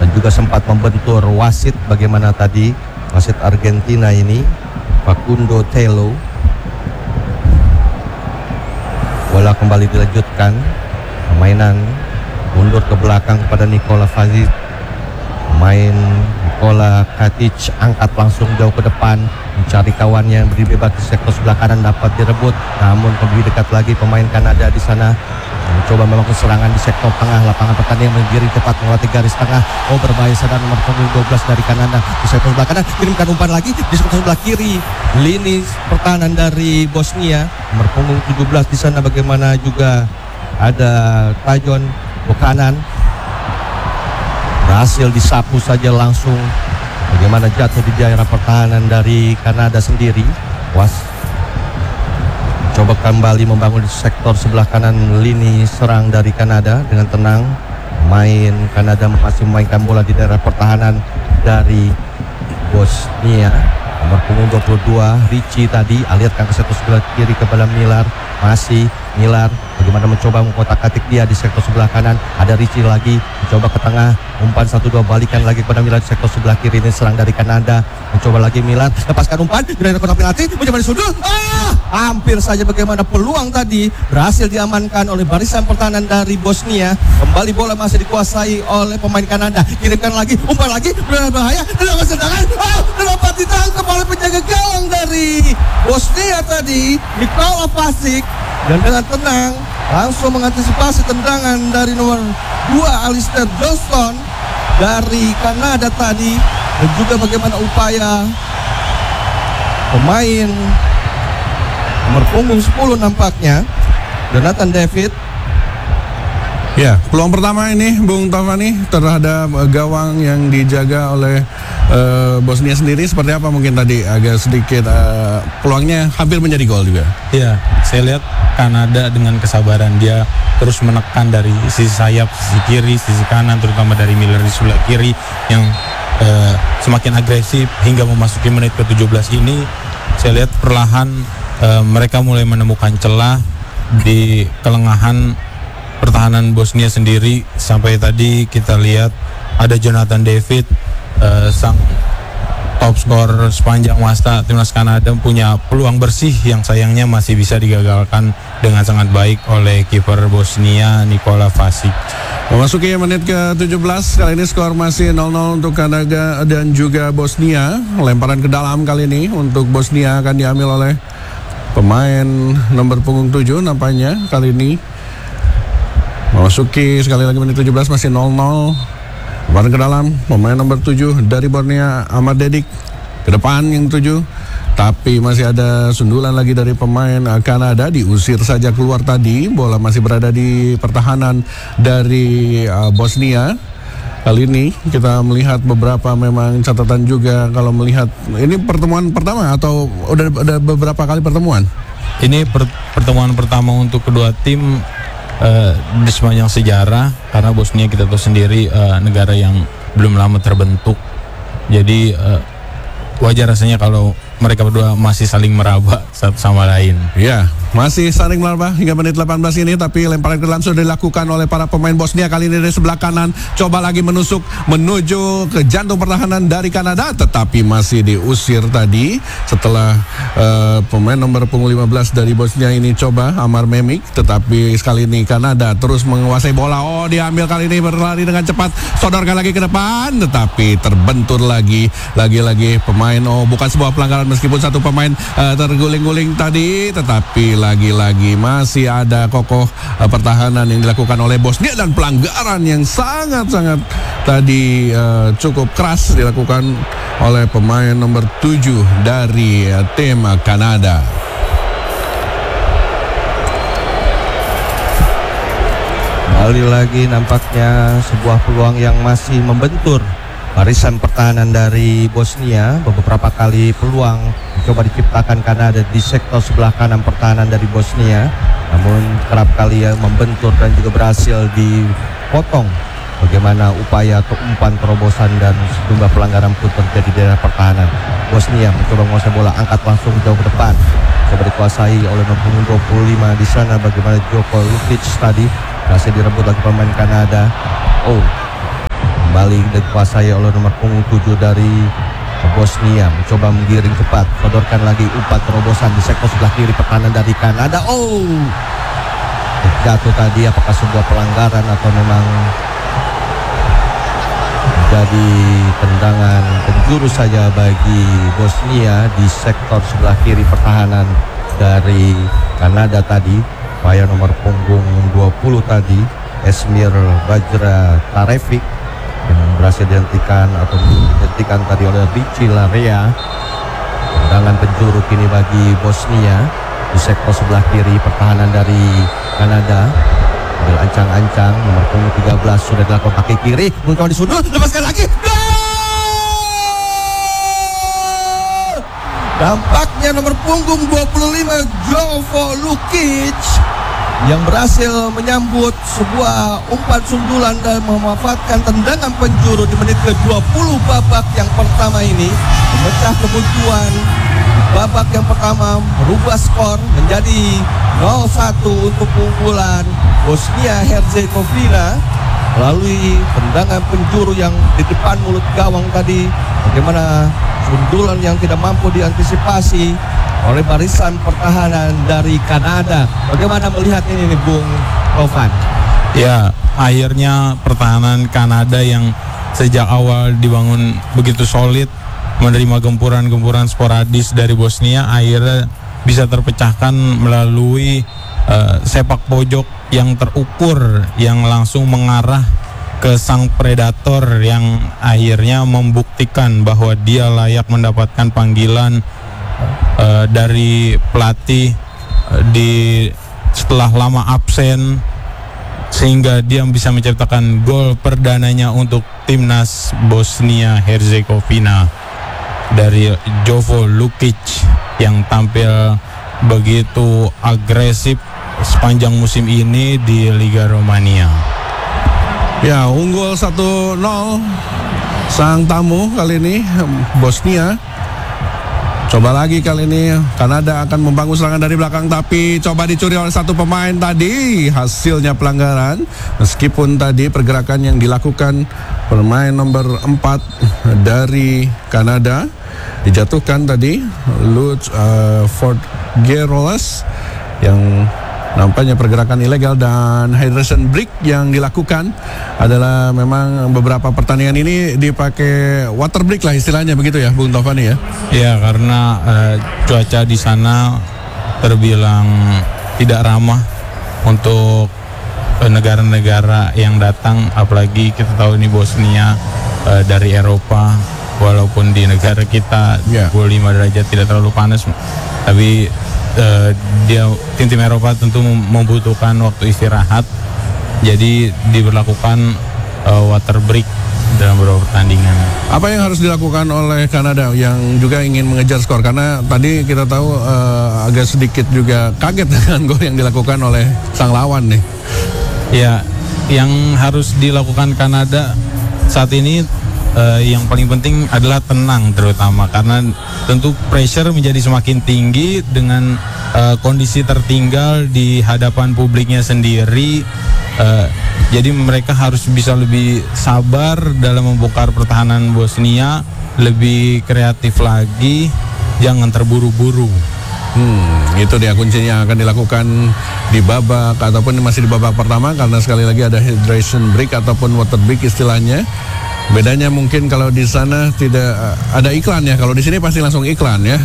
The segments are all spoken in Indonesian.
dan juga sempat membentur wasit bagaimana tadi wasit Argentina ini Facundo Telo. Bola kembali dilanjutkan, permainan mundur ke belakang kepada Nikola Vazic. Main Nikola Katic angkat langsung jauh ke depan, mencari kawannya yang beri bebas di sektor sebelah kanan, dapat direbut, namun lebih dekat lagi pemain Kanada di sana mencoba melakukan serangan di sektor tengah lapangan pertandingan, menggiring cepat melewati garis tengah. Berbahaya sadar nomor punggung 12 dari Kanada di sektor sebelah kanan, kirimkan umpan lagi di sektor sebelah kiri. Lini pertahanan dari Bosnia nomor punggung 17 di sana, bagaimana juga ada Tajon Buchanan berhasil disapu saja langsung. Bagaimana jatuh di daerah pertahanan dari Kanada sendiri. Coba kembali membangun di sektor sebelah kanan lini serang dari Kanada dengan tenang. Main Kanada masih memainkan bola di daerah pertahanan dari Bosnia. Nomor punggung 22 Ricci tadi alirkan ke sektor sebelah kiri kepada Millar. Masih Millar bagaimana mencoba mengkotak-atik dia di sektor sebelah kanan. Ada Ricci lagi mencoba ke tengah, umpan 1-2 balikan lagi kepada Millar di sektor sebelah kiri. Ini serang dari Kanada, mencoba lagi Millar, lepaskan umpan di daerah kotak penalti, mencoba disundul. Hampir saja bagaimana peluang tadi berhasil diamankan oleh barisan pertahanan dari Bosnia. Kembali bola masih dikuasai oleh pemain Kanada, kirimkan lagi, umpan lagi, berbahaya, dalam serangan, dapat ditangkap oleh penjaga gawang dari Bosnia tadi, Nikola Vazic. Dan dengan tenang langsung mengantisipasi tendangan dari nomor 2 Alistair Johnston dari Kanada tadi. Dan juga bagaimana upaya pemain nomor punggung 10 nampaknya Jonathan David. Ya, peluang pertama ini Bung Tovani terhadap gawang yang dijaga oleh Bosnia sendiri seperti apa? Mungkin tadi agak sedikit peluangnya hampir menjadi gol juga. Iya, saya lihat Kanada dengan kesabaran dia terus menekan dari sisi sayap, sisi kiri, sisi kanan, terutama dari Millar di sebelah kiri yang semakin agresif hingga memasuki menit ke-17 ini. Saya lihat perlahan mereka mulai menemukan celah di kelengahan pertahanan Bosnia sendiri. Sampai tadi kita lihat ada Jonathan David, sang top skor sepanjang masa timnas Kanada, punya peluang bersih yang sayangnya masih bisa digagalkan dengan sangat baik oleh kiper Bosnia Nikola Vazic. Memasuki menit ke-17, kali ini skor masih 0-0 untuk Kanada dan juga Bosnia. Lemparan ke dalam kali ini untuk Bosnia akan diambil oleh pemain nomor punggung 7 nampaknya kali ini. Memasuki sekali lagi menit 17 masih 0-0. Lemparan ke dalam pemain nomor 7 dari Bosnia Ahmad Dedik ke depan yang 7, tapi masih ada sundulan lagi dari pemain Kanada, diusir saja keluar tadi. Bola masih berada di pertahanan dari Bosnia. Kali ini kita melihat beberapa memang catatan juga kalau melihat ini pertemuan pertama atau udah beberapa kali pertemuan. Ini pertemuan pertama untuk kedua tim di sepanjang sejarah, karena Bosnia kita tahu sendiri negara yang belum lama terbentuk. Jadi wajar rasanya kalau mereka berdua masih saling meraba satu sama lain. Ya, masih saling meraba hingga menit 18 ini, tapi lemparan ke dalam sudah dilakukan oleh para pemain Bosnia kali ini dari sebelah kanan. Coba lagi menusuk menuju ke jantung pertahanan dari Kanada, tetapi masih diusir tadi setelah pemain nomor punggung 15 dari Bosnia ini coba Amar Memik, tetapi sekali ini Kanada terus menguasai bola. Diambil kali ini, berlari dengan cepat, sodorkan lagi ke depan, tetapi terbentur lagi pemain. Bukan sebuah pelanggaran meskipun satu pemain terguling-guling tadi, tetapi lagi-lagi masih ada kokoh pertahanan yang dilakukan oleh Bosnia, dan pelanggaran yang sangat-sangat tadi cukup keras dilakukan oleh pemain nomor 7 dari tim Kanada. Kembali lagi nampaknya sebuah peluang yang masih membentur barisan pertahanan dari Bosnia. Beberapa kali peluang coba diciptakan Kanada di sektor sebelah kanan pertahanan dari Bosnia, namun kerap kali membentur dan juga berhasil dipotong. Bagaimana upaya atau umpan terobosan dan sejumlah pelanggaran pun terjadi di daerah pertahanan. Bosnia mencoba menguasai bola, angkat langsung jauh ke depan, coba dikuasai oleh nomor punggung 25 di sana. Bagaimana Joko Lukic tadi berhasil direbut lagi pemain Kanada. Kembali dikuasai oleh nomor punggung 7 dari Bosnia, mencoba menggiring cepat, sodorkan lagi umpan terobosan di sektor sebelah kiri pertahanan dari Kanada. Jatuh tadi, apakah sebuah pelanggaran atau memang menjadi tendangan penjuru saja bagi Bosnia di sektor sebelah kiri pertahanan dari Kanada tadi. Upaya nomor punggung 20 tadi, Esmir Bajra Tarevic, yang berhasil dihentikan tadi oleh Richie Larea. Tendangan penjuru kini bagi Bosnia di sektor sebelah kiri pertahanan dari Kanada. Ambil ancang-ancang, nomor punggung 13 sudah dilakukan kaki kiri, mencoba disundul, lepaskan lagi. Gol! Dampaknya nomor punggung 25 Jovo Lukic yang berhasil menyambut sebuah umpan sundulan dan memanfaatkan tendangan penjuru di menit ke-20 babak yang pertama ini, memecah kebuntuan. Babak yang pertama merubah skor menjadi 0-1 untuk keunggulan Bosnia Herzegovina melalui tendangan penjuru yang di depan mulut gawang tadi. Bagaimana sundulan yang tidak mampu diantisipasi oleh barisan pertahanan dari Kanada. Bagaimana melihat ini nih Bung Rovan? Ya, akhirnya pertahanan Kanada yang sejak awal dibangun begitu solid, menerima gempuran-gempuran sporadis dari Bosnia, akhirnya bisa terpecahkan melalui sepak pojok yang terukur yang langsung mengarah ke sang predator yang akhirnya membuktikan bahwa dia layak mendapatkan panggilan dari pelatih setelah lama absen, sehingga dia bisa menciptakan gol perdananya untuk timnas Bosnia Herzegovina dari Jovo Lukic yang tampil begitu agresif sepanjang musim ini di Liga Romania. Ya, unggul 1-0 sang tamu kali ini Bosnia. Coba lagi kali ini Kanada akan membangun serangan dari belakang, tapi coba dicuri oleh satu pemain tadi. Hasilnya pelanggaran, meskipun tadi pergerakan yang dilakukan pemain nomor 4 dari Kanada dijatuhkan tadi, Lutz Forgerolas, yang nampaknya pergerakan ilegal, dan hydration break yang dilakukan adalah memang beberapa pertandingan ini dipakai water break lah istilahnya, begitu ya Bung Tovani ya? Ya, karena cuaca di sana terbilang tidak ramah untuk negara-negara yang datang, apalagi kita tahu ini Bosnia dari Eropa. Walaupun di negara kita 25 derajat tidak terlalu panas, tapi tim Eropa tentu membutuhkan waktu istirahat, jadi diberlakukan water break dalam beberapa pertandingan. Apa yang harus dilakukan oleh Kanada yang juga ingin mengejar skor? Karena tadi kita tahu agak sedikit juga kaget dengan gol yang dilakukan oleh sang lawan nih. Ya, yang harus dilakukan Kanada saat ini yang paling penting adalah tenang, terutama karena tentu pressure menjadi semakin tinggi dengan kondisi tertinggal di hadapan publiknya sendiri. Jadi mereka harus bisa lebih sabar dalam membongkar pertahanan Bosnia, lebih kreatif lagi, jangan terburu-buru. Itu dia kuncinya akan dilakukan di babak ataupun masih di babak pertama, karena sekali lagi ada hydration break ataupun water break istilahnya. Bedanya mungkin kalau di sana tidak ada iklan ya, kalau di sini pasti langsung iklan ya.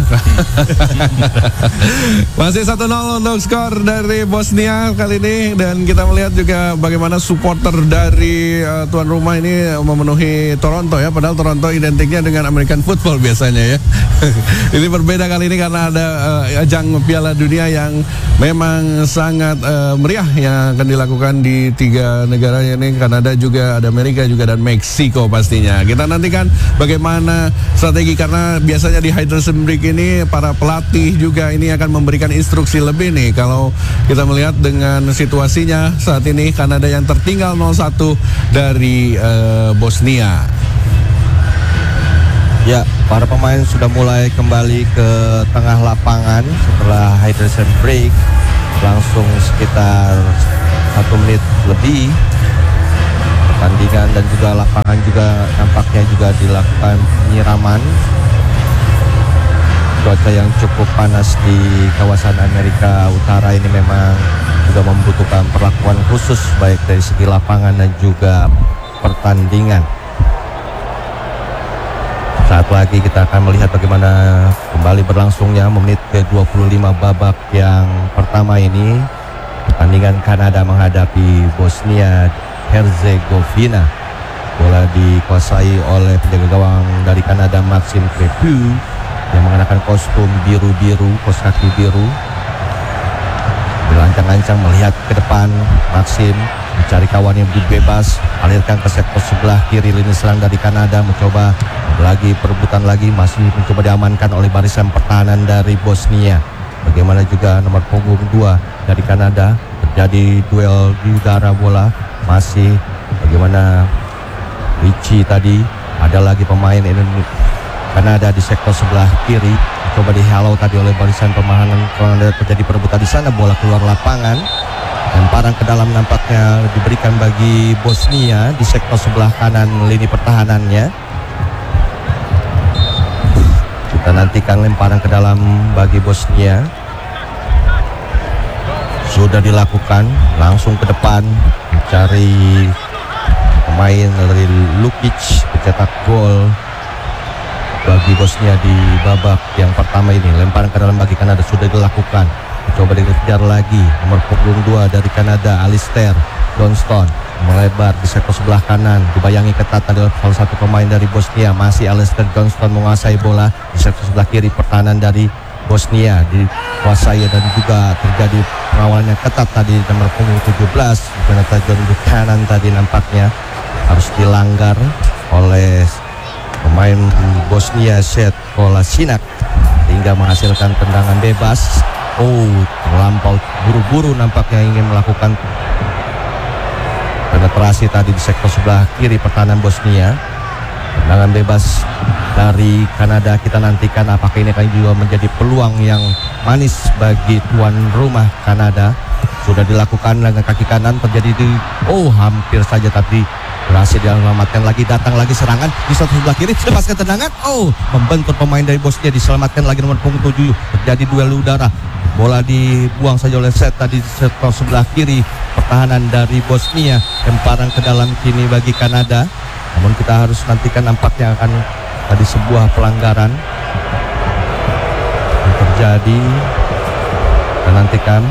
Masih 1-0 untuk skor dari Bosnia kali ini, dan kita melihat juga bagaimana supporter dari tuan rumah ini memenuhi Toronto ya, padahal Toronto identiknya dengan American football biasanya ya. Ini berbeda kali ini karena ada ajang Piala Dunia yang memang sangat meriah yang akan dilakukan di 3 negara ini, Kanada juga, ada Amerika juga, dan Meksiko pastinya. Kita nantikan bagaimana strategi, karena biasanya di hydration break ini para pelatih juga ini akan memberikan instruksi lebih nih. Kalau kita melihat dengan situasinya saat ini, Kanada yang tertinggal 0-1 dari Bosnia. Ya, para pemain sudah mulai kembali ke tengah lapangan setelah hydration break, langsung sekitar 1 menit lebih. Pertandingan dan juga lapangan juga nampaknya juga dilakukan penyiraman. Cuaca yang cukup panas di kawasan Amerika Utara ini memang juga membutuhkan perlakuan khusus baik dari segi lapangan dan juga pertandingan. Saat lagi kita akan melihat bagaimana kembali berlangsungnya menit ke-25 babak yang pertama ini. Pertandingan Kanada menghadapi Bosnia Herzegovina. Bola dikuasai oleh penjaga gawang dari Kanada Maxime Crepeau yang mengenakan kostum biru-biru, kaos kaki biru. Dilancang-lancang melihat ke depan, Maxim mencari kawan yang bebas, alirkan ke sektor sebelah kiri lini serang dari Kanada, mencoba lagi perebutan lagi, masih mencoba diamankan oleh barisan pertahanan dari Bosnia. Bagaimana juga nomor punggung 2 dari Kanada, terjadi duel di udara bola, masih bagaimana Ricci tadi, ada lagi pemain Indonesia Kanada di sektor sebelah kiri, coba dihalau tadi oleh barisan pertahanan Kanada, terjadi perebutan di sana, bola keluar lapangan. Lemparan ke dalam nampaknya diberikan bagi Bosnia di sektor sebelah kanan lini pertahanannya. Kita nantikan lemparan ke dalam bagi Bosnia. Sudah dilakukan, langsung ke depan mencari pemain dari Lukic, pencetak gol bagi Bosnia di babak yang pertama ini. Lemparan ke dalam bagi Kanada sudah dilakukan, coba dikejar lagi nomor punggung 2 dari Kanada, Alistair Johnston, melebar di sektor sebelah kanan, dibayangi ketat adalah salah satu pemain dari Bosnia. Masih Alistair Johnston menguasai bola di sektor sebelah kiri, pertahanan dari Bosnia dikuasai dan juga terjadi pengawalan yang ketat tadi nomor punggung 17 Jonathan John Buchanan tadi nampaknya harus dilanggar oleh pemain Bosnia Seth Kolasinac hingga menghasilkan tendangan bebas. Terlampau buru-buru nampaknya ingin melakukan penetrasi tadi di sektor sebelah kiri pertahanan Bosnia. Tendangan bebas dari Kanada kita nantikan apakah ini akan juga menjadi peluang yang manis bagi tuan rumah Kanada. Sudah dilakukan dengan kaki kanan, terjadi di hampir saja tapi berhasil diselamatkan lagi. Datang lagi serangan di sebelah kiri, lepaskan tendangan, membentur pemain dari Bosnia, diselamatkan lagi nomor punggung 7. Terjadi duel udara, bola dibuang saja oleh Seth tadi di sektor sebelah kiri pertahanan dari Bosnia. Lemparan ke dalam kini bagi Kanada, namun kita harus nantikan nampaknya akan tadi sebuah pelanggaran yang terjadi. Kita nantikan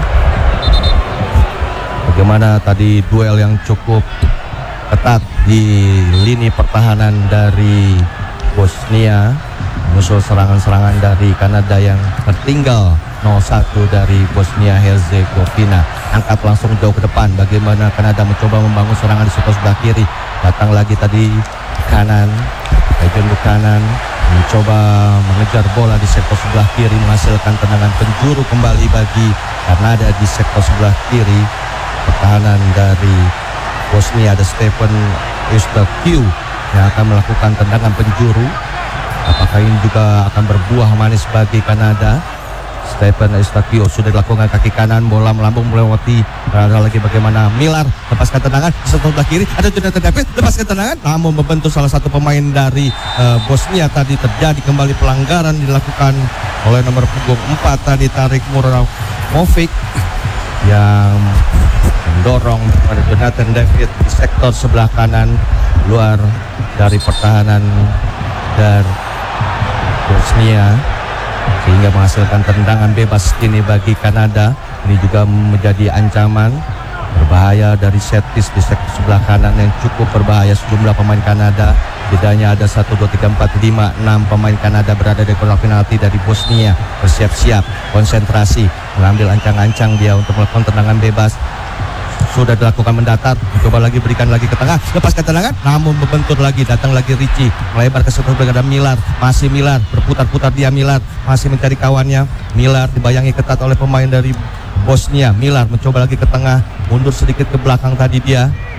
bagaimana tadi duel yang cukup ketat di lini pertahanan dari Bosnia menyusul serangan-serangan dari Kanada yang tertinggal 0-1 dari Bosnia Herzegovina. Angkat langsung jauh ke depan, bagaimana Kanada mencoba membangun serangan di sebelah kiri. Datang lagi tadi kanan, John Buchanan mencoba mengejar bola di sektor sebelah kiri, menghasilkan tendangan penjuru kembali bagi Kanada di sektor sebelah kiri pertahanan dari Bosnia. Ada Stephen Eustachiou yang akan melakukan tendangan penjuru. Apakah ini juga akan berbuah manis bagi Kanada? Stephen Eustachiou sudah dilakukan kaki kanan, bola melambung melewati. Ada lagi bagaimana Millar lepaskan tendangan di sebelah kiri, ada Jonathan David lepaskan tendangan, namun membentur salah satu pemain dari Bosnia. Tadi terjadi kembali pelanggaran dilakukan oleh nomor punggung 4 tadi Tarik Muramovic yang mendorong pada Jonathan David di sektor sebelah kanan luar dari pertahanan dari Bosnia sehingga menghasilkan tendangan bebas ini bagi Kanada. Ini juga menjadi ancaman berbahaya dari set piece di sektor sebelah kanan yang cukup berbahaya. Sejumlah pemain Kanada, bedanya ada 1, 2, 3, 4, 5, 6 pemain Kanada berada di kotak penalti dari Bosnia. Bersiap-siap, konsentrasi, mengambil ancang-ancang dia untuk melakukan tendangan bebas. Sudah dilakukan mendatar, coba lagi berikan lagi ke tengah, lepaskan tendangan, namun membentur lagi. Datang lagi Ricci, melebar ke sebelah berada Millar, masih Millar, berputar-putar dia Millar, masih mencari kawannya. Millar dibayangi ketat oleh pemain dari Bosnia. Millar mencoba lagi ke tengah, mundur sedikit ke belakang tadi dia.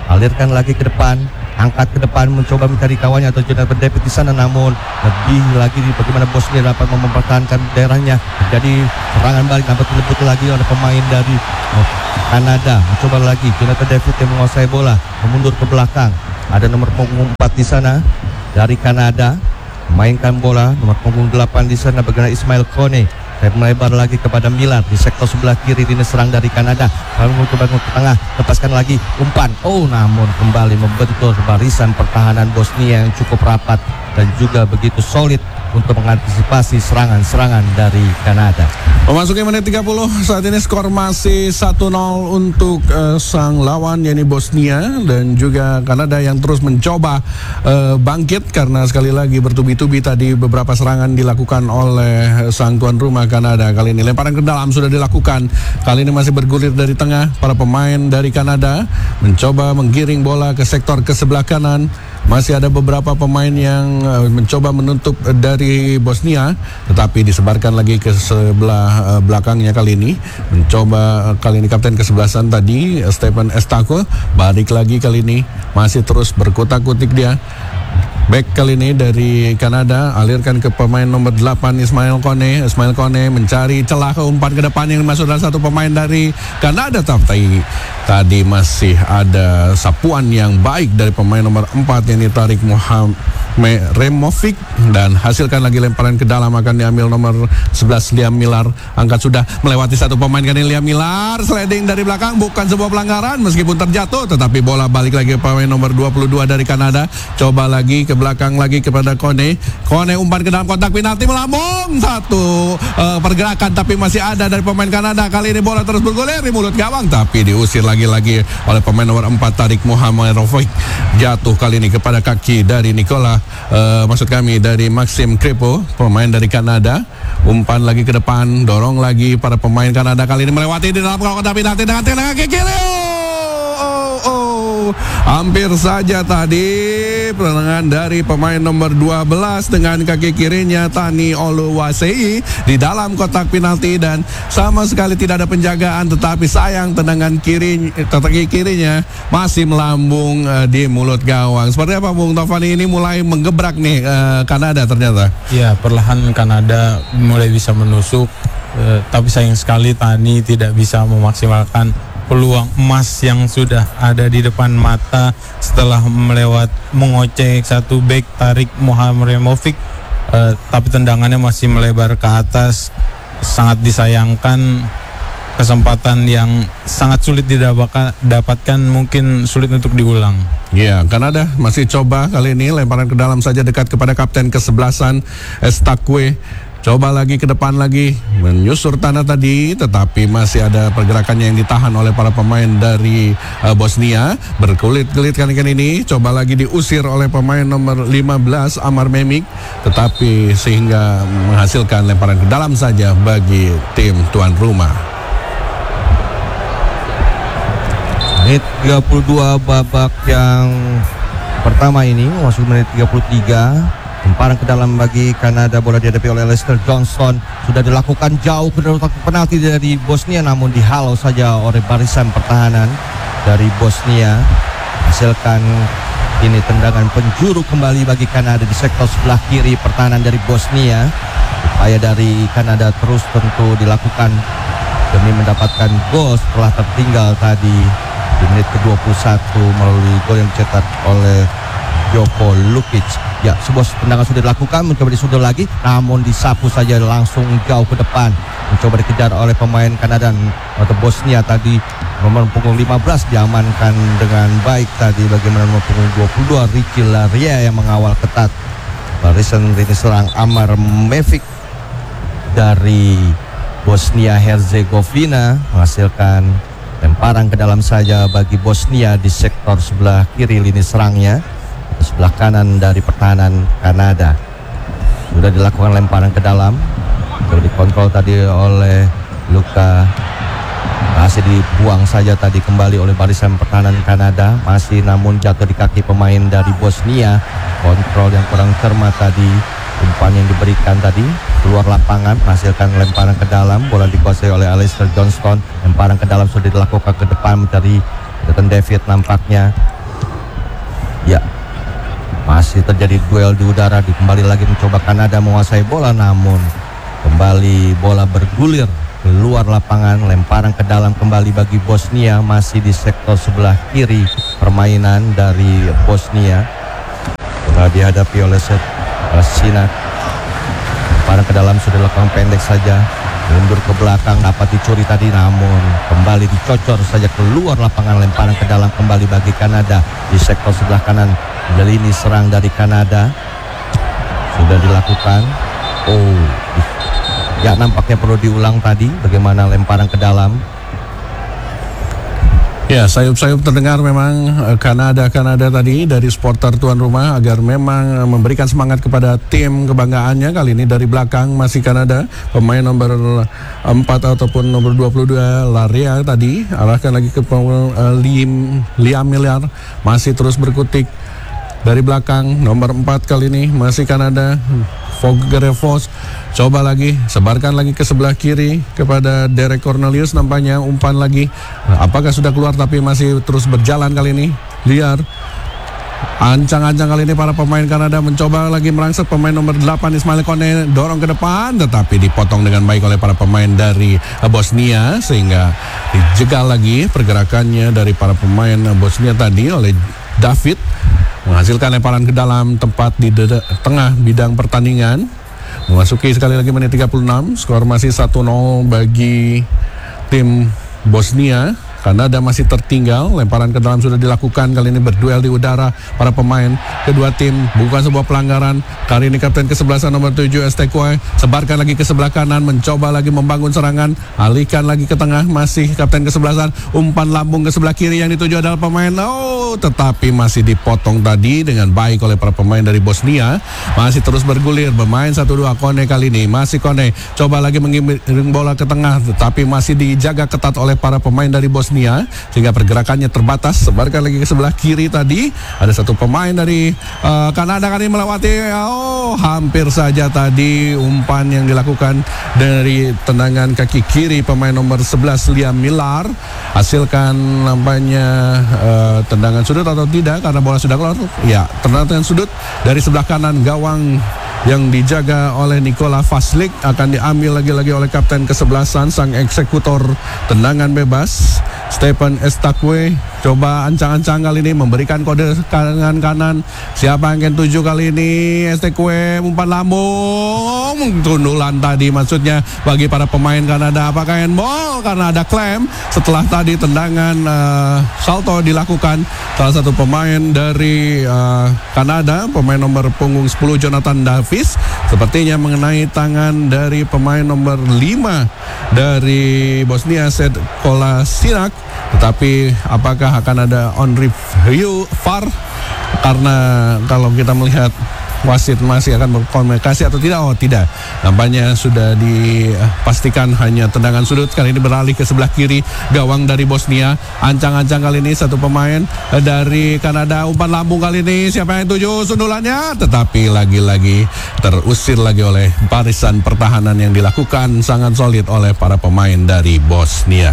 alirkan lagi ke depan, angkat ke depan, mencoba mencari kawannya atau Jonathan David di sana, namun lebih lagi bagaimana Bosnia dapat mempertahankan daerahnya. Jadi serangan balik dapat dilebut lagi oleh pemain dari Kanada. Mencoba lagi Jonathan David yang menguasai bola, memundur ke belakang. Ada nomor punggung 4 di sana dari Kanada, mainkan bola nomor punggung 8 di sana bagaimana Ismail Kone. Saya melebar lagi kepada Miller di sektor sebelah kiri, ini serang dari Kanada. Lalu mencoba ke tengah, lepaskan lagi umpan. Namun kembali membentur barisan pertahanan Bosnia yang cukup rapat dan juga begitu solid untuk mengantisipasi serangan-serangan dari Kanada. Memasuki menit 30, saat ini skor masih 1-0 untuk sang lawan, yakni Bosnia, dan juga Kanada yang terus mencoba bangkit karena sekali lagi bertubi-tubi tadi beberapa serangan dilakukan oleh sang tuan rumah Kanada. Kali ini lemparan ke dalam sudah dilakukan, kali ini masih bergulir dari tengah. Para pemain dari Kanada mencoba menggiring bola ke sektor ke sebelah kanan. Masih ada beberapa pemain yang mencoba menutup dari Bosnia, tetapi disebarkan lagi ke sebelah belakangnya kali ini. Mencoba kali ini kapten kesebelasan tadi, Stephen Estaco, balik lagi kali ini, masih terus berkutak-kutik dia. Back kali ini dari Kanada, alirkan ke pemain nomor 8 Ismail Kone. Ismail Kone mencari celah ke umpan ke depan yang masuk dalam satu pemain dari Kanada, tapi tadi masih ada sapuan yang baik dari pemain nomor 4 yang Tarik Removic, dan hasilkan lagi lemparan ke dalam, akan diambil nomor 11 Liam Miller. Angkat sudah melewati satu pemain kan ini, Liam Miller sliding dari belakang, bukan sebuah pelanggaran meskipun terjatuh, tetapi bola balik lagi ke pemain nomor 22 dari Kanada. Coba lagi ke belakang lagi kepada Kone. Kone umpan ke dalam kotak penalti, melambung satu pergerakan, tapi masih ada dari pemain Kanada. Kali ini bola terus bergulir di mulut gawang, tapi diusir lagi-lagi oleh pemain nomor 4 Tarik Mohamedovic. Jatuh kali ini kepada kaki dari dari Maxim Crepo, pemain dari Kanada. Umpan lagi ke depan, dorong lagi para pemain Kanada, kali ini melewati di dalam kotak penalti dengan tendangan kaki kiri. Hampir saja tadi pertengahan dari pemain nomor 12 dengan kaki kirinya Tani Oluwasei di dalam kotak penalti, dan sama sekali tidak ada penjagaan, tetapi sayang tendangan kaki kirinya masih melambung di mulut gawang. Seperti apa Bung Tovani, ini mulai menggebrak nih Kanada ternyata. Ya, perlahan Kanada mulai bisa menusuk, tapi sayang sekali Tani tidak bisa memaksimalkan peluang emas yang sudah ada di depan mata setelah mengocek satu bek Tarik Mohamedovic, tapi tendangannya masih melebar ke atas. Sangat disayangkan, kesempatan yang sangat sulit didapatkan, mungkin sulit untuk diulang. Ya, Kanada masih coba kali ini lemparan ke dalam saja dekat kepada kapten kesebelasan Estaque. Coba lagi ke depan lagi, menyusur tanah tadi, tetapi masih ada pergerakan yang ditahan oleh para pemain dari Bosnia. Berkelit-kelit kali ini, coba lagi diusir oleh pemain nomor 15 Amar Memik, tetapi sehingga menghasilkan lemparan ke dalam saja bagi tim tuan rumah. Menit 32 babak yang pertama ini, masuk menit 33. Lemparan ke dalam bagi Kanada, bola dihadapi oleh Lester Johnson. Sudah dilakukan jauh ke dalam kotak penalti dari Bosnia, namun dihalau saja oleh barisan pertahanan dari Bosnia. Hasilkan ini tendangan penjuru kembali bagi Kanada di sektor sebelah kiri pertahanan dari Bosnia. Upaya dari Kanada terus tentu dilakukan demi mendapatkan gol setelah tertinggal tadi di menit ke-21 melalui gol yang dicetak oleh Joko Lukic. Ya, sebuah tendangan sudah dilakukan, mencoba disundul lagi, namun disapu saja langsung jauh ke depan. Mencoba dikejar oleh pemain Kanada atau Bosnia tadi. Nomor punggung 15 diamankan dengan baik tadi. Bagaimana nomor punggung 22 Ricky Laria yang mengawal ketat. Barisan ini serang Amar Mevic dari Bosnia Herzegovina menghasilkan lemparan ke dalam saja bagi Bosnia di sektor sebelah kiri lini serangnya. Sebelah kanan dari pertahanan Kanada sudah dilakukan lemparan ke dalam, sudah dikontrol tadi oleh Luka, masih dibuang saja tadi kembali oleh barisan pertahanan Kanada, masih namun jatuh di kaki pemain dari Bosnia. Kontrol yang kurang cermat tadi, umpan yang diberikan tadi keluar lapangan, menghasilkan lemparan ke dalam, bola dikuasai oleh Alistair Johnston. Lemparan ke dalam sudah dilakukan ke depan mencari Jonathan David, nampaknya Ya, masih terjadi duel di udara. Kembali lagi mencoba Kanada menguasai bola, namun kembali bola bergulir keluar lapangan. Lemparan ke dalam kembali bagi Bosnia, masih di sektor sebelah kiri permainan dari Bosnia. Bola dihadapi oleh Sinak. Lemparan ke dalam sudah dilakukan pendek saja, mundur ke belakang, dapat dicuri tadi, namun kembali dicocor saja keluar lapangan. Lemparan ke dalam kembali bagi Kanada di sektor sebelah kanan. Lini serang dari Kanada sudah dilakukan. Ya, nampaknya perlu diulang tadi bagaimana lemparan ke dalam. Ya, sayup-sayup terdengar memang Kanada tadi dari supporter tuan rumah agar memang memberikan semangat kepada tim kebanggaannya. Kali ini dari belakang masih Kanada, pemain nomor 4 ataupun nomor 22 Laria tadi arahkan lagi ke Liam Miller, masih terus berkutik dari belakang nomor 4 kali ini masih Kanada. Fogerevos coba lagi, sebarkan lagi ke sebelah kiri kepada Derek Cornelius, nampaknya umpan lagi. Apakah sudah keluar, tapi masih terus berjalan kali ini. Liar ancang-ancang kali ini para pemain Kanada mencoba lagi merangsek pemain nomor 8 Ismail Kone, dorong ke depan tetapi dipotong dengan baik oleh para pemain dari Bosnia, sehingga dijegal lagi pergerakannya dari para pemain Bosnia tadi oleh David, menghasilkan lemparan ke dalam tempat di tengah bidang pertandingan. Memasuki sekali lagi menit 36, skor masih 1-0 bagi tim Bosnia. Kanada masih tertinggal, lemparan ke dalam sudah dilakukan, kali ini berduel di udara para pemain kedua tim, bukan sebuah pelanggaran. Kali ini kapten kesebelasan nomor 7 Estekwe, sebarkan lagi ke sebelah kanan, mencoba lagi membangun serangan, alihkan lagi ke tengah, masih kapten kesebelasan, umpan lambung ke sebelah kiri yang dituju adalah pemain, tetapi masih dipotong tadi dengan baik oleh para pemain dari Bosnia. Masih terus bergulir, bermain 1-2, Kone kali ini, masih Kone, coba lagi mengirim bola ke tengah, tetapi masih dijaga ketat oleh para pemain dari Bosnia, sehingga pergerakannya terbatas. Sebarkan lagi ke sebelah kiri tadi, ada satu pemain dari Kanada kali melewati, hampir saja tadi umpan yang dilakukan dari tendangan kaki kiri pemain nomor 11 Liam Miller, hasilkan nampaknya tendangan sudut atau tidak karena bola sudah keluar. Ya, tendangan sudut dari sebelah kanan gawang yang dijaga oleh Nikola Vaslik, akan diambil lagi-lagi oleh kapten kesebelasan sang eksekutor tendangan bebas Stephen Estakwe. Coba ancang-ancang kali ini memberikan kode kanan. Siapa yang tuju kali ini? Estakwe, umpan lambung, tundulan tadi maksudnya bagi para pemain Kanada. Apakah handball? Karena ada klaim setelah tadi tendangan salto dilakukan salah satu pemain dari Kanada, pemain nomor punggung 10 Jonathan Davis, sepertinya mengenai tangan dari pemain nomor 5 dari Bosnia Sed Kolasinak. Tetapi apakah akan ada on review VAR? Karena kalau kita melihat wasit masih akan berkomunikasi atau tidak? Tidak, nampaknya sudah dipastikan hanya tendangan sudut. Kali ini beralih ke sebelah kiri gawang dari Bosnia, ancang-ancang kali ini satu pemain dari Kanada, umpan lambung kali ini, siapa yang tuju sundulannya, tetapi lagi-lagi terusir lagi oleh barisan pertahanan yang dilakukan sangat solid oleh para pemain dari Bosnia.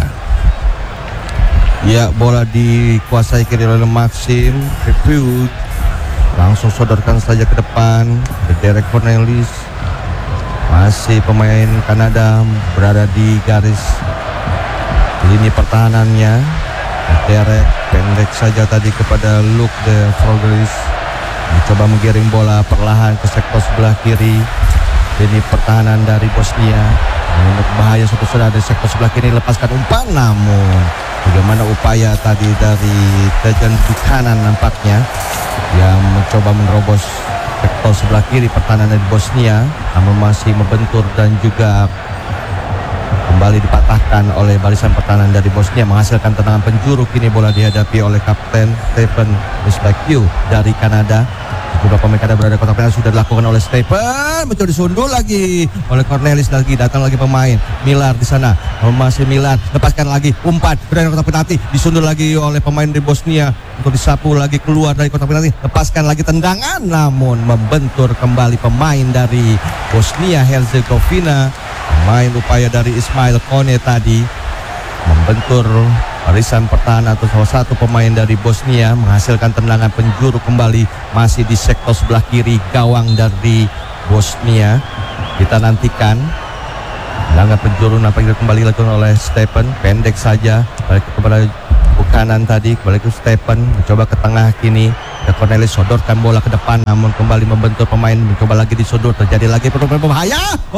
Ya, bola dikuasai kiri oleh Maxim Review, langsung sodorkan saja ke depan. Derek Cornelius, masih pemain Kanada berada di garis lini pertahanannya. Derek pendek saja tadi kepada Luke de Frogris, mencoba menggiring bola perlahan ke sektor sebelah kiri lini pertahanan dari Bosnia. Untuk bahaya sudah dari sektor sebelah kiri, lepaskan umpan, namun bagaimana upaya tadi dari Tejan Buchanan nampaknya yang mencoba menerobos sektor sebelah kiri pertahanan dari Bosnia, namun masih membentur dan juga kembali dipatahkan oleh barisan pertahanan dari Bosnia, menghasilkan tendangan penjuru. Kini bola dihadapi oleh kapten Stephen Respectiu dari Kanada. Beberapa pemain Kanada berada di kotak penalti, sudah dilakukan oleh Stephen, mencoba disundul lagi oleh Cornelis, lagi datang lagi pemain Miller di sana, masih Miller, lepaskan lagi umpan berada di kotak penalti, disundul lagi oleh pemain dari Bosnia untuk disapu lagi keluar dari kotak penalti, lepaskan lagi tendangan, namun membentur kembali pemain dari Bosnia Herzegovina. Main upaya dari Ismail Kone tadi membentur barisan pertahanan atau salah satu pemain dari Bosnia menghasilkan tendangan penjuru kembali masih di sektor sebelah kiri gawang dari Bosnia. Kita nantikan tendangan penjuru nampaknya kembali dilakukan oleh Stephen, pendek saja balik kepada kanan tadi, kembali ke Stephen, mencoba ke tengah kini ke Cornelis, sodorkan bola ke depan namun kembali membentur pemain, mencoba lagi disodor, terjadi lagi perubahan berbahaya.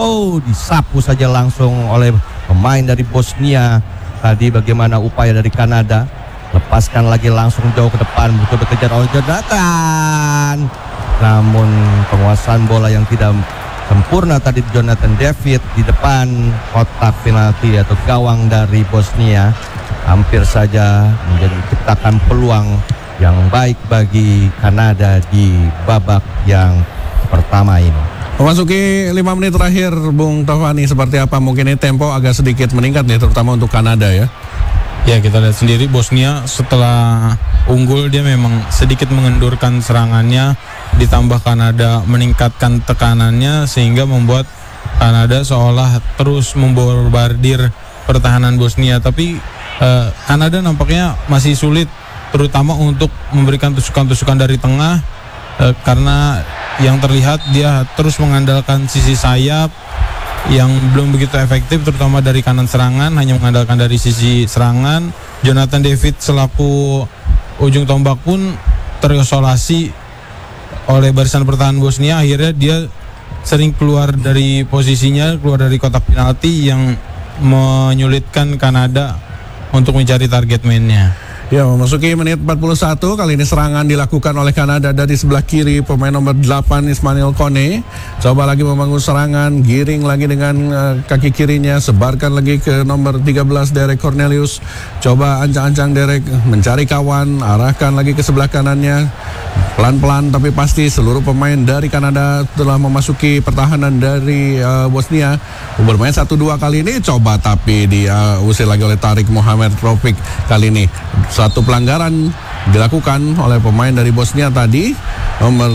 Disapu saja langsung oleh pemain dari Bosnia. Tadi bagaimana upaya dari Kanada, lepaskan lagi langsung jauh ke depan, mencoba kejar oleh Jonathan, namun penguasaan bola yang tidak sempurna tadi Jonathan David di depan kotak penalti atau gawang dari Bosnia, hampir saja menciptakan peluang yang baik bagi Kanada di babak yang pertama ini. Memasuki 5 menit terakhir, Bung Tovani, seperti apa? Mungkin ini tempo agak sedikit meningkat nih, terutama untuk Kanada ya. Ya, kita lihat sendiri Bosnia setelah unggul dia memang sedikit mengendurkan serangannya, ditambah Kanada meningkatkan tekanannya sehingga membuat Kanada seolah terus membombardir pertahanan Bosnia. Tapi Kanada nampaknya masih sulit, terutama untuk memberikan tusukan-tusukan dari tengah, karena yang terlihat dia terus mengandalkan sisi sayap yang belum begitu efektif, terutama dari kanan serangan, hanya mengandalkan dari sisi serangan. Jonathan David selaku ujung tombak pun terisolasi oleh barisan pertahanan Bosnia. Akhirnya dia sering keluar dari posisinya, keluar dari kotak penalti yang menyulitkan Kanada untuk mencari target mainnya. Ya, memasuki menit 41, kali ini serangan dilakukan oleh Kanada dari sebelah kiri, pemain nomor 8 Ismail Kone. Coba lagi membangun serangan, giring lagi dengan kaki kirinya, sebarkan lagi ke nomor 13 Derek Cornelius. Coba ancang-ancang Derek mencari kawan, arahkan lagi ke sebelah kanannya. Pelan-pelan tapi pasti seluruh pemain dari Kanada telah memasuki pertahanan dari Bosnia. Bermain 1-2 kali ini, coba tapi diusir lagi oleh Tarik Mohamed Tropik. Kali ini satu pelanggaran dilakukan oleh pemain dari Bosnia tadi, nomor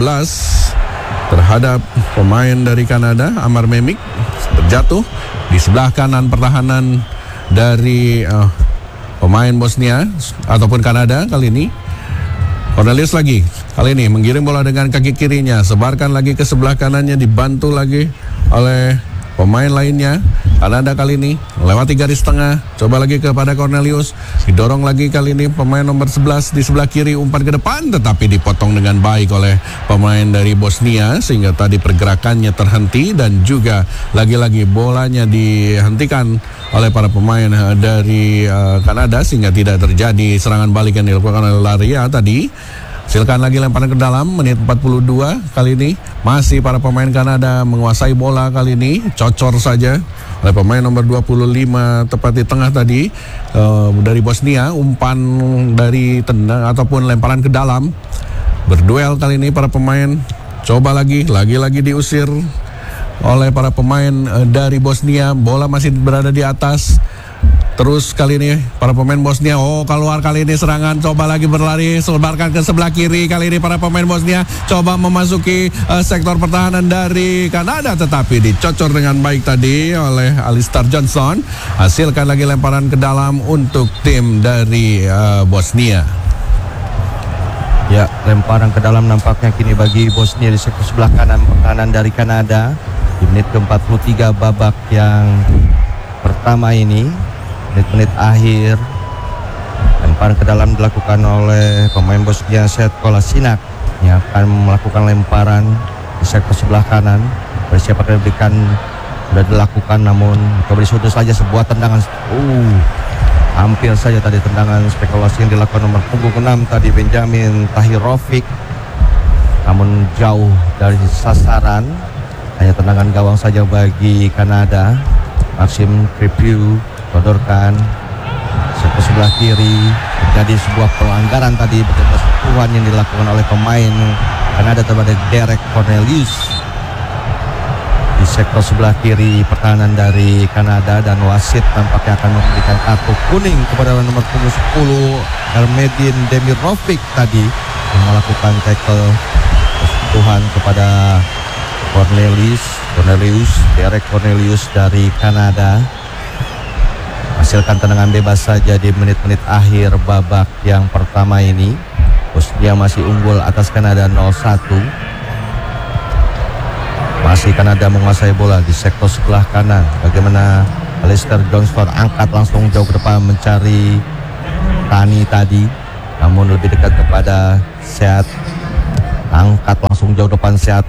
15 terhadap pemain dari Kanada, Amar Memik, terjatuh di sebelah kanan pertahanan dari pemain Bosnia ataupun Kanada kali ini. Cornelius lagi, kali ini menggiring bola dengan kaki kirinya, sebarkan lagi ke sebelah kanannya, dibantu lagi oleh pemain lainnya. Kanada kali ini melewati garis tengah, coba lagi kepada Cornelius, didorong lagi kali ini pemain nomor 11 di sebelah kiri, umpan ke depan tetapi dipotong dengan baik oleh pemain dari Bosnia sehingga tadi pergerakannya terhenti dan juga lagi-lagi bolanya dihentikan oleh para pemain dari Kanada sehingga tidak terjadi serangan balik yang dilakukan oleh Laria tadi. Silakan lagi lemparan ke dalam, menit 42 kali ini masih para pemain Kanada menguasai bola kali ini, cocor saja oleh pemain nomor 25 tepat di tengah tadi dari Bosnia, umpan dari tendang ataupun lemparan ke dalam. Berduel kali ini para pemain, coba lagi-lagi diusir oleh para pemain dari Bosnia, bola masih berada di atas. Terus kali ini para pemain Bosnia keluar kali ini serangan, coba lagi berlari, sebarkan ke sebelah kiri. Kali ini para pemain Bosnia coba memasuki sektor pertahanan dari Kanada tetapi dicocor dengan baik tadi oleh Alistair Johnson. Hasilkan lagi lemparan ke dalam untuk tim dari Bosnia. Ya, lemparan ke dalam nampaknya kini bagi Bosnia di sektor sebelah kanan pertahanan dari Kanada di menit ke-43 babak yang pertama ini. Menit akhir, lemparan ke dalam dilakukan oleh pemain Bosnia Sead Kolasinac yang akan melakukan lemparan di sektor sebelah kanan. Persiapan diberikan sudah dilakukan namun coba disudut saja sebuah tendangan. Hampir saja tadi tendangan spekulasi yang dilakukan nomor punggung 6 tadi Benjamin Tahirovic, namun jauh dari sasaran. Hanya tendangan gawang saja bagi Kanada. Maxim Crepeau sodorkan sektor sebelah kiri, terjadi sebuah pelanggaran tadi berbeda sentuhan yang dilakukan oleh pemain Kanada terhadap Derek Cornelius di sektor sebelah kiri pertahanan dari Kanada, dan wasit tampaknya akan memberikan kartu kuning kepada nomor punggung 10 Ermedin Demirovic tadi yang melakukan tackle sentuhan kepada Derek Cornelius dari Kanada. menghasilkan tendangan bebas saja di menit-menit akhir babak yang pertama ini. Bosnia masih unggul atas Kanada 0-1. Masih Kanada menguasai bola di sektor sebelah kanan. Bagaimana Alistair Johnston angkat langsung jauh ke depan mencari Tani tadi, namun lebih dekat kepada Seat. Angkat langsung jauh depan Seat.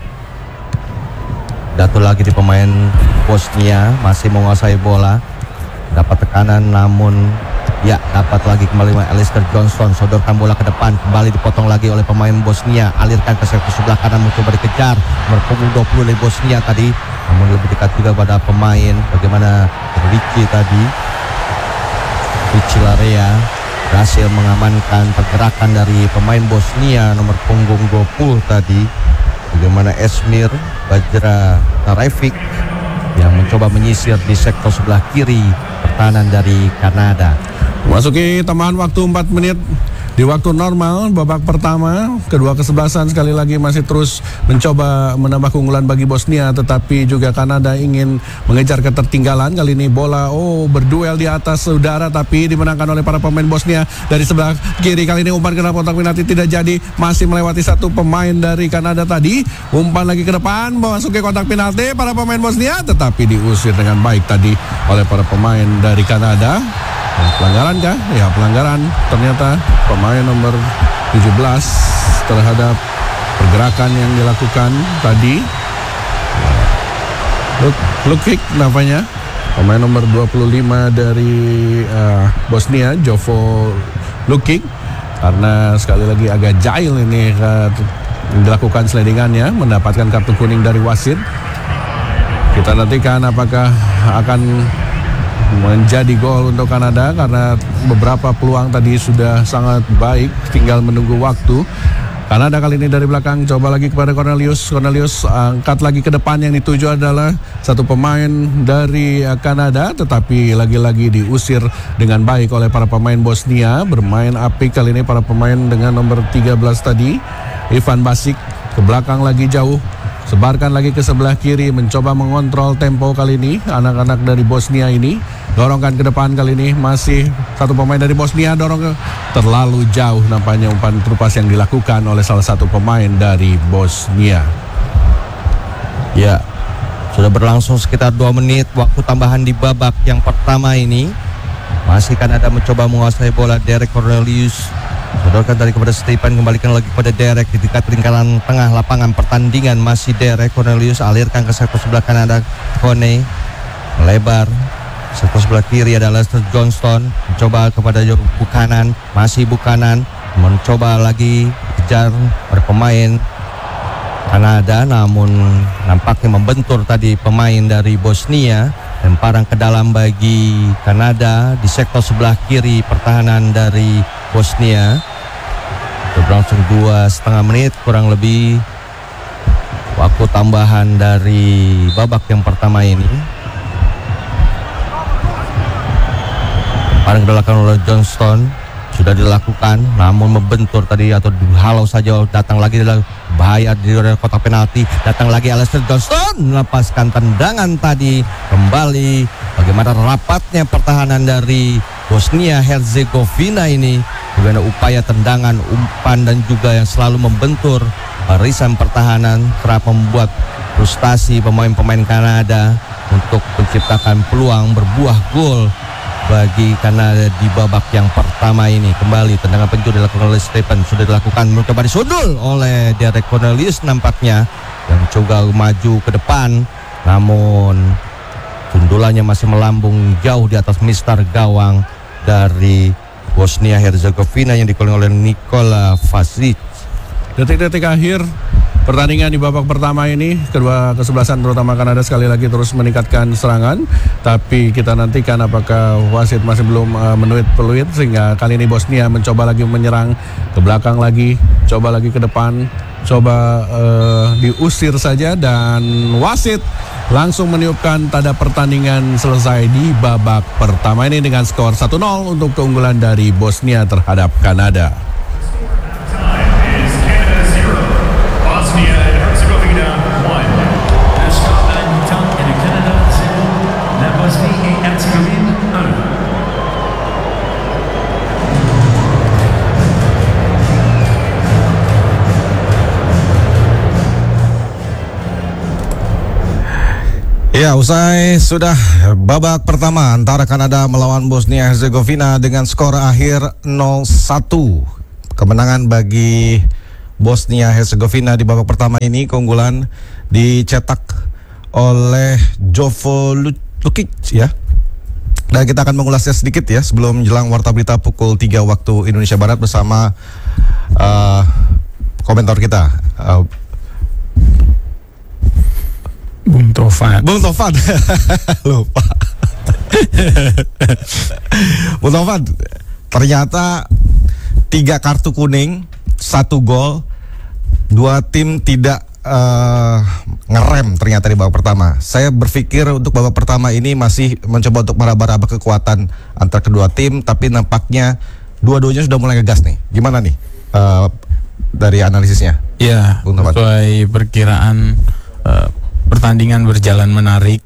Jatuh lagi di pemain Bosnia, masih menguasai bola. Dapat tekanan namun ya dapat lagi kembali Alistair Johnston. Sodorkan bola ke depan, kembali dipotong lagi oleh pemain Bosnia. Alirkan ke sektor sebelah kanan, mencoba dikejar nomor punggung 20 dari Bosnia tadi, namun lebih dekat juga pada pemain bagaimana Richie tadi. Richie Larea berhasil mengamankan pergerakan dari pemain Bosnia nomor punggung 20 tadi. Bagaimana Esmir Bajra Tarevic yang mencoba menyisir di sektor sebelah kiri pertahanan dari Kanada. Masuki tambahan waktu 4 menit di waktu normal babak pertama. Kedua kesebelasan sekali lagi masih terus mencoba menambah keunggulan bagi Bosnia, tetapi juga Kanada ingin mengejar ketertinggalan. Kali ini bola berduel di atas udara tapi dimenangkan oleh para pemain Bosnia dari sebelah kiri. Kali ini umpan ke dalam kotak penalti tidak jadi, masih melewati satu pemain dari Kanada tadi. Umpan lagi ke depan memasuki kotak penalti para pemain Bosnia, tetapi diusir dengan baik tadi oleh para pemain dari Kanada. Pelanggaran kah? Ya, pelanggaran. Ternyata pemain nomor 17 terhadap pergerakan yang dilakukan tadi. Lukic namanya. Pemain nomor 25 dari Bosnia, Jovo Lukic. Karena sekali lagi agak jahil ini dilakukan slidingannya, mendapatkan kartu kuning dari wasit. Kita nantikan apakah akan menjadi gol untuk Kanada, karena beberapa peluang tadi sudah sangat baik, tinggal menunggu waktu. Kanada kali ini dari belakang, coba lagi kepada Cornelius angkat lagi ke depan, yang dituju adalah satu pemain dari Kanada, tetapi lagi-lagi diusir dengan baik oleh para pemain Bosnia. Bermain apik kali ini para pemain dengan nomor 13 tadi, Ivan Basic ke belakang lagi jauh. Sebarkan lagi ke sebelah kiri, mencoba mengontrol tempo kali ini anak-anak dari Bosnia ini. Dorongkan ke depan kali ini, masih satu pemain dari Bosnia dorong terlalu jauh nampaknya umpan terupas yang dilakukan oleh salah satu pemain dari Bosnia. Ya, sudah berlangsung sekitar 2 menit waktu tambahan di babak yang pertama ini. Masih Kanada mencoba menguasai bola. Derek Cornelius sodorkan tadi kepada Stephen, kembalikan lagi kepada Derek di dekat lingkaran tengah lapangan pertandingan. Masih Derek Cornelius, alirkan ke sektor sebelah kanan ada Kone, lebar sektor sebelah kiri adalah Alistair Johnston, mencoba kepada Buchanan. Masih Buchanan mencoba lagi kejar oleh pemain Kanada, namun nampaknya membentur tadi pemain dari Bosnia. Lemparan ke dalam bagi Kanada di sektor sebelah kiri pertahanan dari Bosnia. Berlangsung 2,5 menit kurang lebih waktu tambahan dari babak yang pertama ini. Lemparan ke belakang oleh Johnston sudah dilakukan, namun membentur tadi atau dihalau saja. Datang lagi adalah bahaya di luar kotak penalti. Datang lagi Alistair Johnston melepaskan tendangan tadi. Kembali bagaimana rapatnya pertahanan dari Bosnia Herzegovina ini. Bagaimana upaya tendangan, umpan dan juga yang selalu membentur barisan pertahanan kerap membuat frustasi pemain-pemain Kanada untuk menciptakan peluang berbuah gol bagi Kanada di babak yang pertama ini. Kembali tendangan penjuru dilakukan oleh Stephen, sudah dilakukan, mencoba disundul oleh Derek Cornelius nampaknya, yang coba maju ke depan, namun sundulannya masih melambung jauh di atas mistar gawang dari Bosnia Herzegovina yang dikelola oleh Nikola Vasic. Detik-detik akhir pertandingan di babak pertama ini, kedua kesebelasan terutama Kanada sekali lagi terus meningkatkan serangan, tapi kita nantikan apakah wasit masih belum menuit peluit, sehingga kali ini Bosnia mencoba lagi menyerang ke belakang lagi, coba lagi ke depan, coba diusir saja, dan wasit langsung meniupkan tanda pertandingan selesai di babak pertama ini dengan skor 1-0 untuk keunggulan dari Bosnia terhadap Kanada. Ya, usai sudah babak pertama antara Kanada melawan Bosnia Herzegovina dengan skor akhir 0-1. Kemenangan bagi Bosnia Herzegovina di babak pertama ini, keunggulan dicetak oleh Jovo Lukic ya. Dan kita akan mengulasnya sedikit ya sebelum jelang warta berita pukul 3 waktu Indonesia Barat bersama komentar kita. Bung Tovan. Lupa. Bung Tovan, ternyata 3 kartu kuning, 1 gol, 2 tim tidak ngerem ternyata di babak pertama. Saya berpikir untuk babak pertama ini masih mencoba untuk meraba-raba kekuatan antara kedua tim, tapi nampaknya dua-duanya sudah mulai ngegas nih. Gimana nih dari analisisnya? Ya, sesuai perkiraan pertandingan berjalan menarik.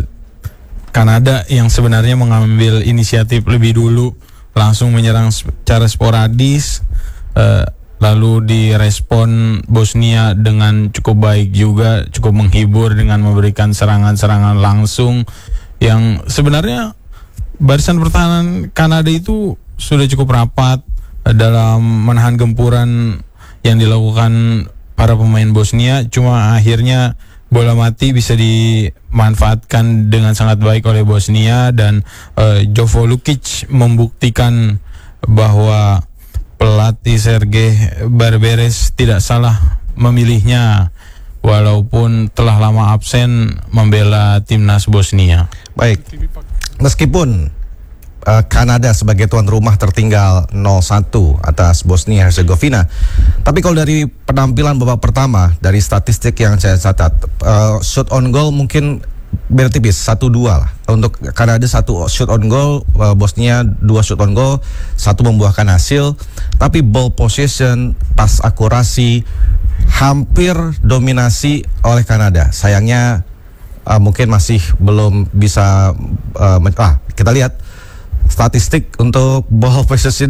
Kanada yang sebenarnya mengambil inisiatif lebih dulu, langsung menyerang secara sporadis, lalu direspon Bosnia dengan cukup baik juga, cukup menghibur dengan memberikan serangan-serangan langsung yang sebenarnya barisan pertahanan Kanada itu sudah cukup rapat dalam menahan gempuran yang dilakukan para pemain Bosnia. Cuma akhirnya bola mati bisa dimanfaatkan dengan sangat baik oleh Bosnia, dan Jovo Lukic membuktikan bahwa pelatih Sergej Barberes tidak salah memilihnya walaupun telah lama absen membela timnas Bosnia. Baik, meskipun Kanada sebagai tuan rumah tertinggal 0-1 atas Bosnia Herzegovina, tapi kalau dari penampilan babak pertama, dari statistik yang saya catat, shot on goal mungkin beda tipis, 1-2 lah. Untuk Kanada 1 shoot on goal, Bosnia 2 shoot on goal, 1 membuahkan hasil. Tapi ball possession, pas akurasi hampir dominasi oleh Kanada. Sayangnya mungkin masih belum bisa kita lihat statistik untuk ball possession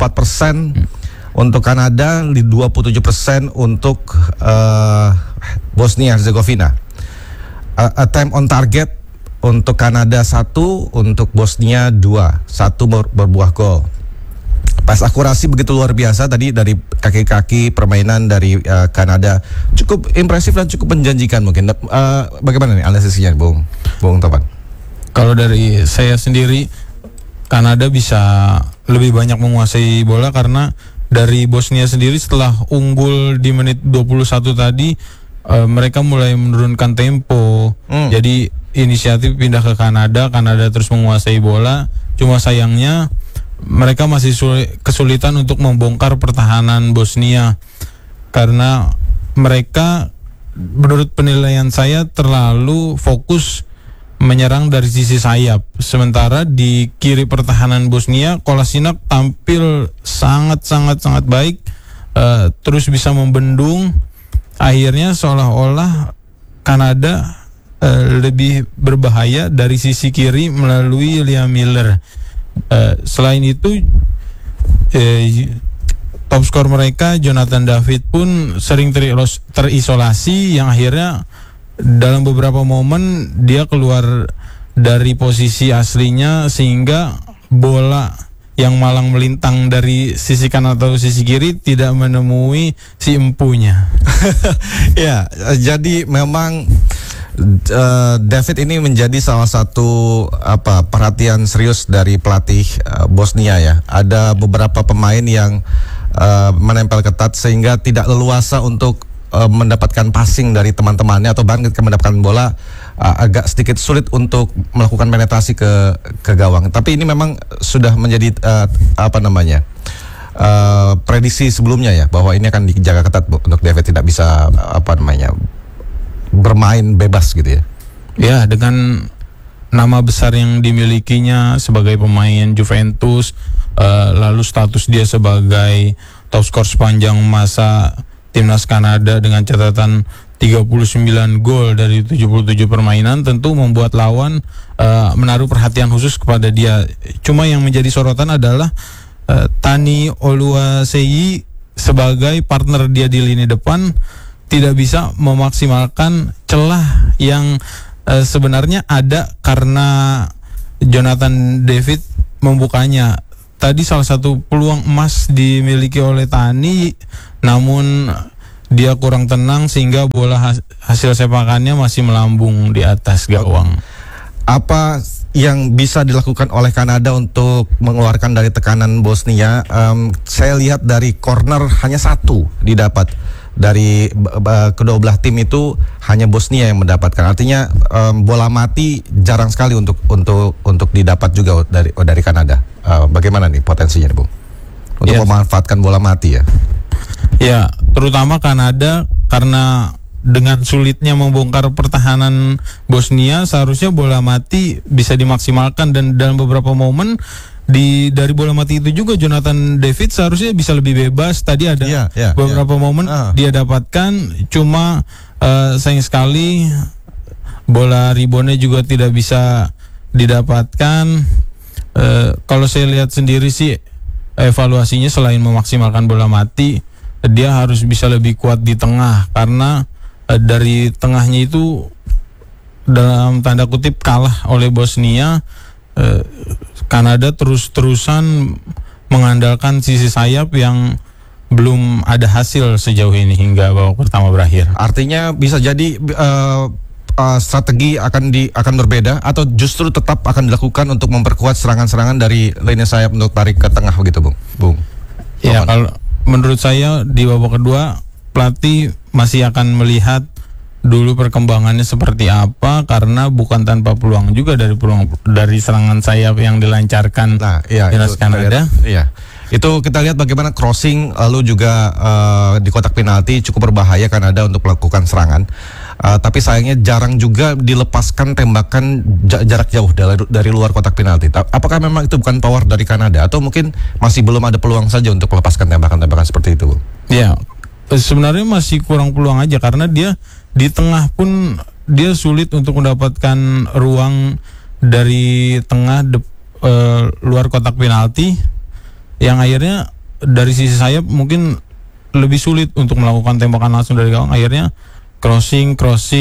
54% untuk Kanada, 27% untuk Bosnia Herzegovina. Attempt on target untuk Kanada 1, untuk Bosnia 2, 1 berbuah gol. Pas akurasi begitu luar biasa tadi dari kaki-kaki permainan dari Kanada, cukup impresif dan cukup menjanjikan mungkin. Bagaimana nih analisisnya, Bung Tovan? Kalau dari saya sendiri, Kanada bisa lebih banyak menguasai bola karena dari Bosnia sendiri setelah unggul di menit 21 tadi, mereka mulai menurunkan tempo. Jadi inisiatif pindah ke Kanada terus menguasai bola. Cuma sayangnya mereka masih kesulitan untuk membongkar pertahanan Bosnia karena mereka, menurut penilaian saya, terlalu fokus menyerang dari sisi sayap. Sementara di kiri pertahanan Bosnia, Kolasinac tampil sangat baik, terus bisa membendung. Akhirnya seolah-olah Kanada lebih berbahaya dari sisi kiri melalui Liam Miller. Selain itu, top skor mereka Jonathan David pun sering terisolasi, yang akhirnya dalam beberapa momen dia keluar dari posisi aslinya sehingga bola yang malang melintang dari sisi kanan atau sisi kiri tidak menemui si empunya. Ya, jadi memang David ini menjadi salah satu perhatian serius dari pelatih Bosnia ya. Ada beberapa pemain yang menempel ketat sehingga tidak leluasa untuk mendapatkan passing dari teman-temannya, atau bahkan ketika mendapatkan bola agak sedikit sulit untuk melakukan penetrasi ke gawang. Tapi ini memang sudah menjadi prediksi sebelumnya ya, bahwa ini akan dijaga ketat untuk David tidak bisa bermain bebas gitu ya. Ya, dengan nama besar yang dimilikinya sebagai pemain Juventus, lalu status dia sebagai top skor sepanjang masa timnas Kanada dengan catatan 39 gol dari 77 permainan, tentu membuat lawan menaruh perhatian khusus kepada dia. Cuma yang menjadi sorotan adalah Tani Oluwaseyi sebagai partner dia di lini depan tidak bisa memaksimalkan celah yang sebenarnya ada karena Jonathan David membukanya. Tadi salah satu peluang emas dimiliki oleh Tani, namun dia kurang tenang sehingga bola hasil sepakannya masih melambung di atas gawang. Apa yang bisa dilakukan oleh Kanada untuk mengeluarkan dari tekanan Bosnia? Saya lihat dari corner hanya satu didapat dari kedua belah tim itu, hanya Bosnia yang mendapatkan. Artinya bola mati jarang sekali untuk didapat juga dari Kanada. Bagaimana nih potensinya, Bung? Untuk memanfaatkan bola mati ya? Ya, terutama Kanada karena dengan sulitnya membongkar pertahanan Bosnia, seharusnya bola mati bisa dimaksimalkan, dan dalam beberapa momen dari bola mati itu juga Jonathan David seharusnya bisa lebih bebas. Tadi ada beberapa momen dia dapatkan, cuma sayang sekali bola reboundnya juga tidak bisa didapatkan. Kalau saya lihat sendiri sih, evaluasinya selain memaksimalkan bola mati, dia harus bisa lebih kuat di tengah, karena dari tengahnya itu dalam tanda kutip kalah oleh Bosnia. Kanada terus-terusan mengandalkan sisi sayap yang belum ada hasil sejauh ini hingga babak pertama berakhir. Artinya bisa jadi strategi akan berbeda, atau justru tetap akan dilakukan untuk memperkuat serangan-serangan dari lini sayap untuk tarik ke tengah begitu, Bung? Ya, kalau menurut saya di babak kedua pelatih masih akan melihat dulu perkembangannya seperti apa, karena bukan tanpa peluang juga dari serangan sayap yang dilancarkan timnas Kanada. Itu kita lihat bagaimana crossing, lalu juga di kotak penalti cukup berbahaya Kanada untuk melakukan serangan. Tapi sayangnya jarang juga dilepaskan tembakan jarak jauh dari luar kotak penalti. Apakah memang itu bukan power dari Kanada, atau mungkin masih belum ada peluang saja untuk melepaskan tembakan-tembakan seperti itu, Bung? Ya, sebenarnya masih kurang peluang aja, karena dia di tengah pun dia sulit untuk mendapatkan ruang dari tengah luar kotak penalti, yang akhirnya dari sisi sayap mungkin lebih sulit untuk melakukan tembakan langsung dari gawang. Akhirnya crossing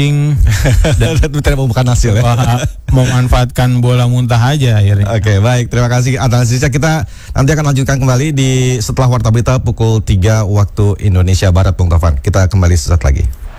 dan tidak membuka hasil ya. Memanfaatkan bola muntah aja akhirnya. Oke, baik, terima kasih analisisnya. Kita nanti akan lanjutkan kembali setelah Warta Berita pukul 3 waktu Indonesia Barat, Bung Taufan. Kita kembali sesaat lagi.